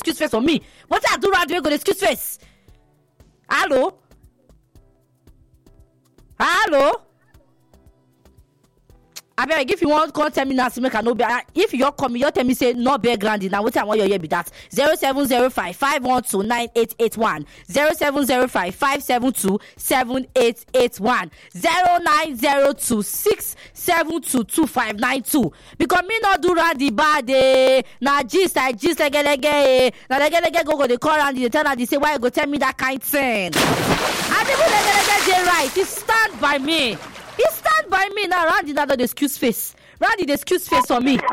excuse face on me. What I do Randy, we go the excuse face. Hello? I beg if you want to tell me now, make I know. If you come, you tell me say no beg Randy. Now what I want your be that 0705 512 9881 0705 572 7881 0902 672 2592. Because me not do Randy bad now gist lege now lege go they call Randy they tell Randy say why you go tell me that kind thing. And even lege right, he stand by me. He stand by me now. Randy now the excuse face. Randy the excuse face on me.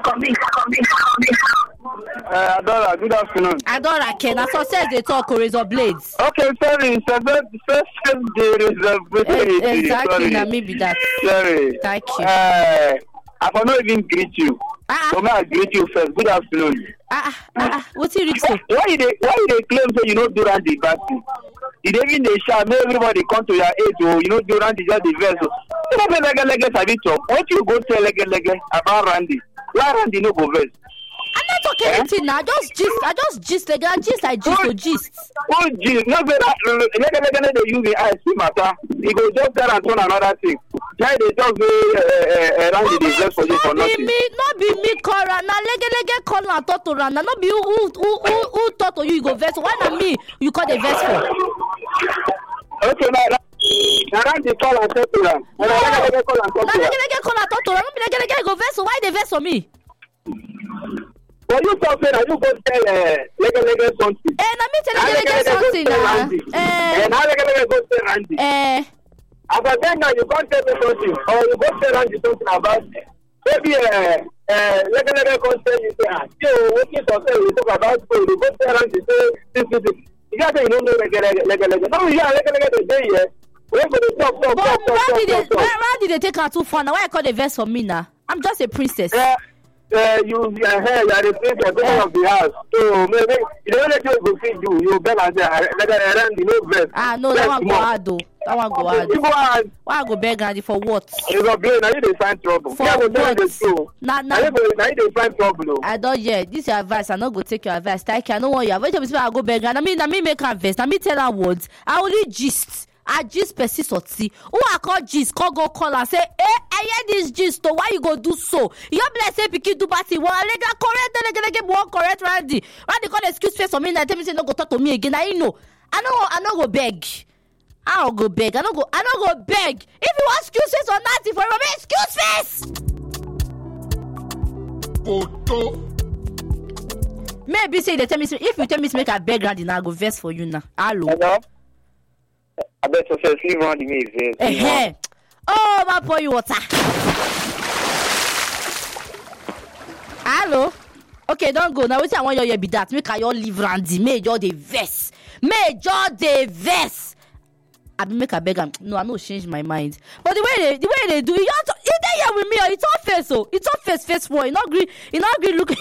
Adora, good afternoon. Adora Ken, as I said they talk razor blades. Okay, sorry. First razor blades. Exactly, now maybe that. Sorry. Thank you. I cannot even greet you. So may I greet you first. Good afternoon. What's he reach to? Why they claim say you know do Randy bad thing? It even they shout, may everybody come to your aid, you know, do Randy just the verse. You know, lege sabi talk. What you go tell lege about Randy? Why Randy no go verse? I'm not talking anything now. I just gist. Oh, gist. Oh, gist. No, but lege they use the eyes see matter. He go just there and turn another thing. Why they talk Randy the verse for you for nothing? Not be me call Rana. Lege call na talk to Rana. Not be who talk to you go verse. Why not me? You call the verse for? Okay, now Randy call and talk to Rana. Lege call and talk to Rana. Not be lege go verse. Why the verse for me? But you talk say you go tell lege something. Na me tell lege something na. Now lege go tell Randy. But then now you can't tell me something, or you go tell Randy something about maybe lege go tell you say you working for say you talk about so you go tell Randy say this. You got to know lege. No, yeah, lege the day here. We go to talk. Randy they take her too far now. Why I call the verse for me now? I'm just a princess. You are the princess of the house. So maybe you don't let you go feed you better say Randy no verse. No, that one go hard though. That one go hard. Why I go beg Randy for what? You go blame, now you dey find trouble. For what? Now you dey find trouble. I don't hear. This your advice. I not go take your advice. I don't want your advice. I go beg Randy. I mean make her invest. I mean tell her words. I only gist. I gist persist or see. Who I call gist, call and say, I hear this gist, so why you go do so? You bless say pikin do party. Well, correct Randy. Randy call excuse face for me and tell me say no go talk to me again. I know. I know go beg. I'll go beg. I don't go beg. If you want excuse face or nothing for me, excuse face. Maybe say they tell me if you tell me to make a beg Randy now I go verse for you now. Hello. I bet you first leave Randy me verse. Oh, my pour you water. Hello. Okay, don't go. Now we say I want you be that. Make you leave Randy. Major the verse. I make a beg him. No, I no change my mind. But the way they do, you there here with me. It's all face. So it's all face boy. You not agree look.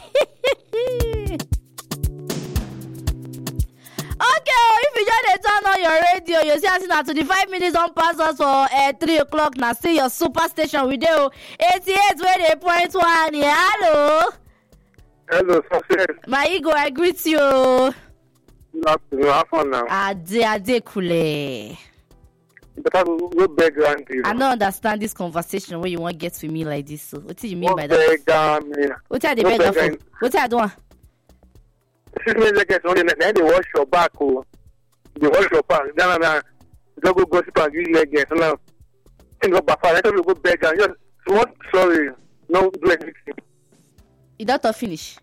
Okay, if you just turn on your radio, you see us now 25 minutes on pass us for 3 o'clock. Now see your super station video 88.1. Yeah, hello, success. My ego, I greet you. Good afternoon. Have fun now. Ade kule. But I go beg Randy. I don't understand this conversation where you want to get with me like this. So what do you mean by that? What are they begging for? What are they doing? Excuse me, like they wash your back. They wash your back. Then don't go gossip and use leggings. Now, go back. I tell you go beg and just what? Sorry, no do anything. You don't finish.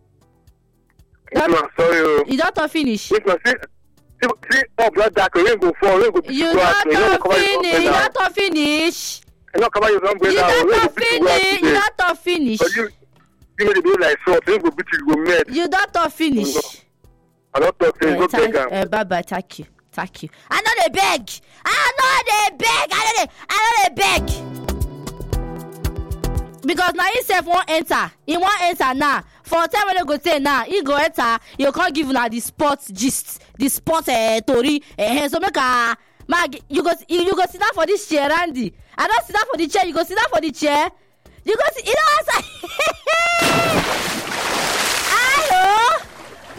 Sorry. You don't finish. See, up like that. Rain go fall. Rain go. You don't finish. You don't finish. You don't cover your umbrella. You don't finish. You don't like so. Rain go beat you. Go mad. You don't finish. I don't talk. Go beg. Bye. Thank you. I know they beg. I know they beg. Because now he self won't enter. He won't enter now. For time when they go say now, he go enter. You can't give now the sports gist, the sports story. So make a you go sit down for this chair, Randy. I don't sit down for the chair. You go sit down for the chair. You go sit. You know what I'm saying?